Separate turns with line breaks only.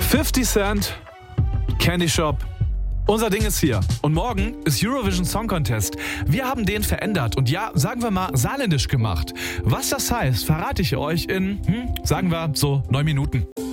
50 Cent, Candy Shop. Unser Ding ist hier. Und morgen ist Eurovision Song Contest. Wir haben den verändert und ja, sagen wir mal, saarländisch gemacht. Was das heißt, verrate ich euch in, sagen wir, so 9 Minuten.